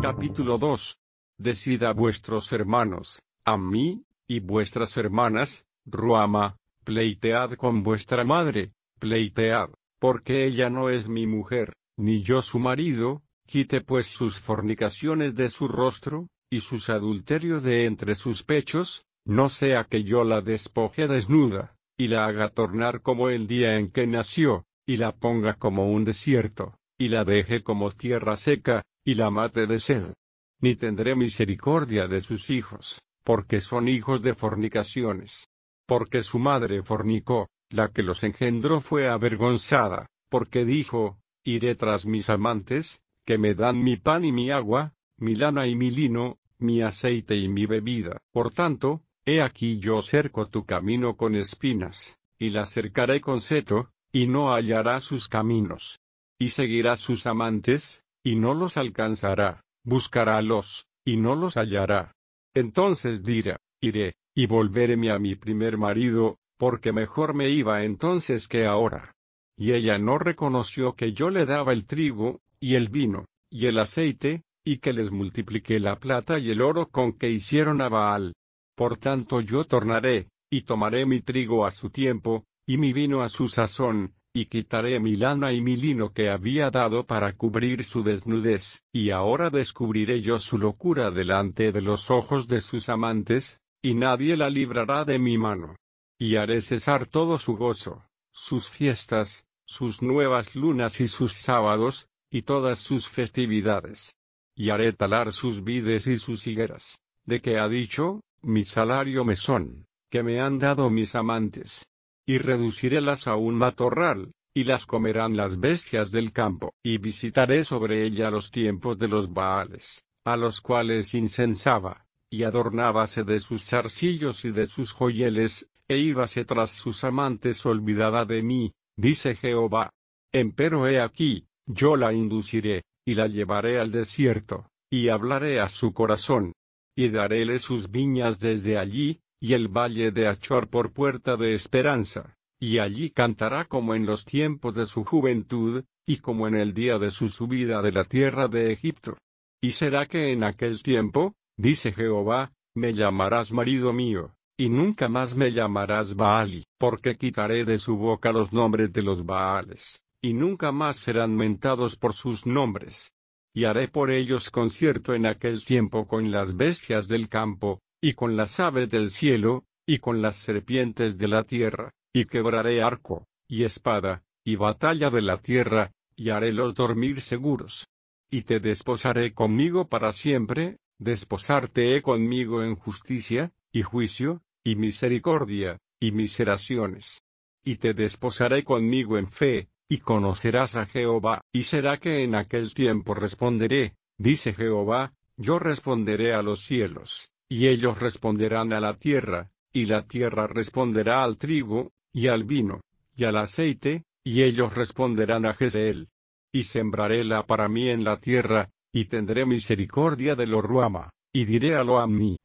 Capítulo 2. Decid a vuestros hermanos, a mí, y vuestras hermanas, Ruama, pleitead con vuestra madre, pleitead, porque ella no es mi mujer, ni yo su marido, quite pues sus fornicaciones de su rostro, y sus adulterios de entre sus pechos, no sea que yo la despoje desnuda, y la haga tornar como el día en que nació, y la ponga como un desierto, y la deje como tierra seca, y la mate de sed. Ni tendré misericordia de sus hijos, porque son hijos de fornicaciones. Porque su madre fornicó, la que los engendró fue avergonzada, porque dijo, iré tras mis amantes, que me dan mi pan y mi agua, mi lana y mi lino, mi aceite y mi bebida. Por tanto, he aquí yo cerco tu camino con espinas, y la cercaré con seto, y no hallará sus caminos. Y seguirá sus amantes, y no los alcanzará, buscarálos, y no los hallará. Entonces dirá, iré, y volvéme a mi primer marido, porque mejor me iba entonces que ahora. Y ella no reconoció que yo le daba el trigo, y el vino, y el aceite, y que les multipliqué la plata y el oro con que hicieron a Baal. Por tanto yo tornaré, y tomaré mi trigo a su tiempo, y mi vino a su sazón, y quitaré mi lana y mi lino que había dado para cubrir su desnudez, y ahora descubriré yo su locura delante de los ojos de sus amantes, y nadie la librará de mi mano. Y haré cesar todo su gozo, sus fiestas, sus nuevas lunas y sus sábados, y todas sus festividades. Y haré talar sus vides y sus higueras, de que ha dicho, mi salario me son, que me han dado mis amantes. Y reducirélas a un matorral, y las comerán las bestias del campo. Y visitaré sobre ella los tiempos de los Baales, a los cuales incensaba, y adornábase de sus zarcillos y de sus joyeles, e íbase tras sus amantes olvidada de mí, dice Jehová. Empero he aquí, yo la induciré, y la llevaré al desierto, y hablaré a su corazón. Y daréle sus viñas desde allí, y el valle de Achor por puerta de esperanza, y allí cantará como en los tiempos de su juventud, y como en el día de su subida de la tierra de Egipto. Y será que en aquel tiempo, dice Jehová, me llamarás marido mío, y nunca más me llamarás Baali, porque quitaré de su boca los nombres de los Baales, y nunca más serán mentados por sus nombres. Y haré por ellos concierto en aquel tiempo con las bestias del campo, y con las aves del cielo, y con las serpientes de la tierra, y quebraré arco, y espada, y batalla de la tierra, y harélos dormir seguros. Y te desposaré conmigo para siempre, desposarte he conmigo en justicia, y juicio, y misericordia, y miseraciones. Y te desposaré conmigo en fe, y conocerás a Jehová. Y será que en aquel tiempo responderé, dice Jehová, yo responderé a los cielos, y ellos responderán a la tierra, y la tierra responderá al trigo, y al vino, y al aceite, y ellos responderán a Jezreel. Y sembraréla para mí en la tierra, y tendré misericordia de lo Ruama, y diré a lo Ammi,